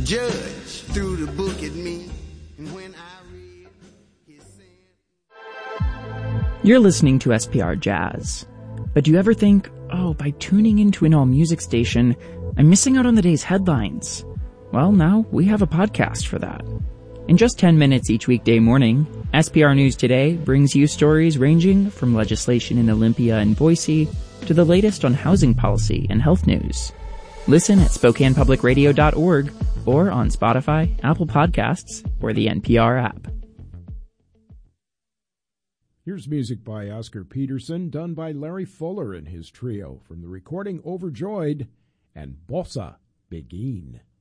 judge threw the book at me, and when I read, he said... You're listening to SPR Jazz. But do you ever think, oh, by tuning into an all-music station, I'm missing out on the day's headlines? Well, now we have a podcast for that. In just 10 minutes each weekday morning, SPR News Today brings you stories ranging from legislation in Olympia and Boise to the latest on housing policy and health news. Listen at SpokanePublicRadio.org or on Spotify, Apple Podcasts, or the NPR app. Here's music by Oscar Peterson, done by Larry Fuller and his trio from the recording Overjoyed and Bossa Begin.